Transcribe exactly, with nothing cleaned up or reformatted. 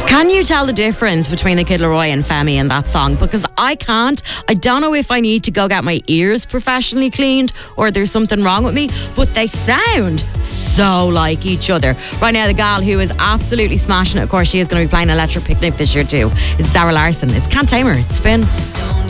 Can you tell the difference between the Kid Laroi and Femi in that song? Because I can't. I don't know if I need to go get my ears professionally cleaned or there's something wrong with me, but they sound so like each other. Right now, the gal who is absolutely smashing it, of course, she is going to be playing Electric Picnic this year too. It's Zara Larsson. It's Can't Tame Her. It's Spin.